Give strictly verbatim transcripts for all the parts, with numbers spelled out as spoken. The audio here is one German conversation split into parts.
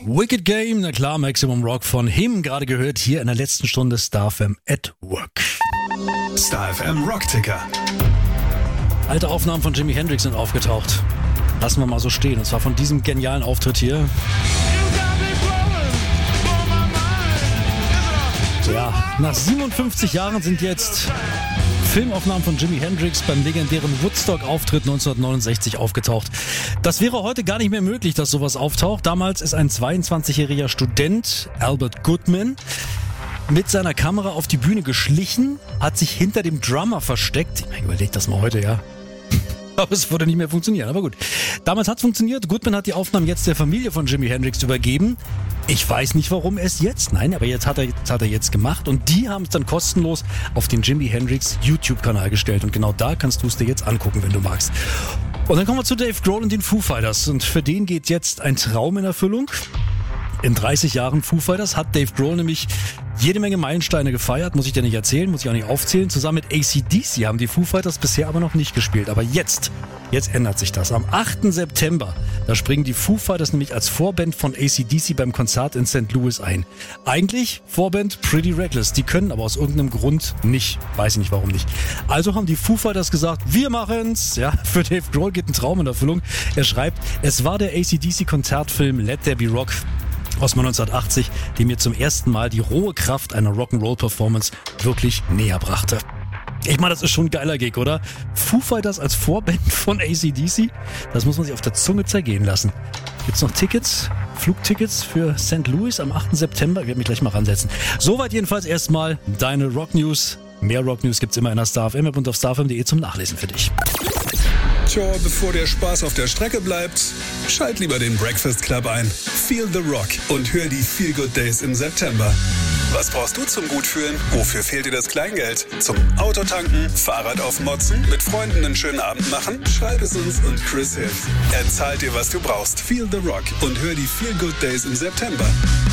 Wicked Game, na klar, Maximum Rock von Him, gerade gehört hier in der letzten Stunde Star F M at Work. Star F M Rockticker. Alte Aufnahmen von Jimi Hendrix sind aufgetaucht. Lassen wir mal so stehen, und zwar von diesem genialen Auftritt hier. Ja, nach siebenundfünfzig Jahren sind jetzt Filmaufnahmen von Jimi Hendrix beim legendären Woodstock-Auftritt neunzehnhundertneunundsechzig aufgetaucht. Das wäre heute gar nicht mehr möglich, dass sowas auftaucht. Damals ist ein zweiundzwanzigjähriger Student, Albert Goodman, mit seiner Kamera auf die Bühne geschlichen, hat sich hinter dem Drummer versteckt. Ich überleg das mal heute, ja. Aber es würde nicht mehr funktionieren, aber gut. Damals hat es funktioniert. Goodman hat die Aufnahmen jetzt der Familie von Jimi Hendrix übergeben. Ich weiß nicht, warum es jetzt. Nein, aber jetzt hat er, jetzt hat er jetzt gemacht. Und die haben es dann kostenlos auf den Jimi Hendrix YouTube-Kanal gestellt. Und genau da kannst du es dir jetzt angucken, wenn du magst. Und dann kommen wir zu Dave Grohl und den Foo Fighters. Und für den geht jetzt ein Traum in Erfüllung. In dreißig Jahren Foo Fighters hat Dave Grohl nämlich jede Menge Meilensteine gefeiert, muss ich dir nicht erzählen, muss ich auch nicht aufzählen. Zusammen mit A C D C haben die Foo Fighters bisher aber noch nicht gespielt. Aber jetzt, jetzt ändert sich das. Am achten September, da springen die Foo Fighters nämlich als Vorband von A C D C beim Konzert in Sankt Louis ein. Eigentlich Vorband Pretty Reckless, die können aber aus irgendeinem Grund nicht. Weiß ich nicht, warum nicht. Also haben die Foo Fighters gesagt, wir machen's. Ja, für Dave Grohl geht ein Traum in Erfüllung. Er schreibt, es war der A C D C-Konzertfilm Let There Be Rock aus neunzehnhundertachtzig, die mir zum ersten Mal die rohe Kraft einer Rock'n'Roll-Performance wirklich näher brachte. Ich meine, das ist schon ein geiler Gig, oder? Foo Fighters als Vorband von A C D C, das muss man sich auf der Zunge zergehen lassen. Gibt's noch Tickets? Flugtickets für Sankt Louis am achten September? Ich werde mich gleich mal ransetzen. Soweit jedenfalls erstmal deine Rock News. Mehr Rock News gibt's immer in der Star F M App und auf starfm punkt de zum Nachlesen für dich. Tja, bevor der Spaß auf der Strecke bleibt, schalt lieber den Breakfast Club ein. Feel the Rock und hör die Feel Good Days im September. Was brauchst du zum Gutfühlen? Wofür fehlt dir das Kleingeld? Zum Autotanken, Fahrrad aufmotzen, mit Freunden einen schönen Abend machen? Schreib es uns und Chris hilft. Er zahlt dir, was du brauchst. Feel the Rock und hör die Feel Good Days im September.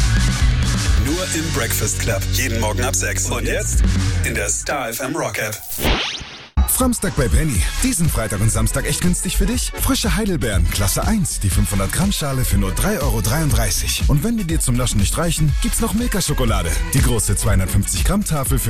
Nur im Breakfast Club. Jeden Morgen ab sechs. Und jetzt in der Star F M Rock App. Samstag bei Penny. Diesen Freitag und Samstag echt günstig für dich? Frische Heidelbeeren, Klasse eins, die fünfhundert Gramm Schale für nur drei Euro dreiunddreißig. Und wenn die dir zum Naschen nicht reichen, gibt's noch Milka-Schokolade. Die große zweihundertfünfzig Gramm Tafel für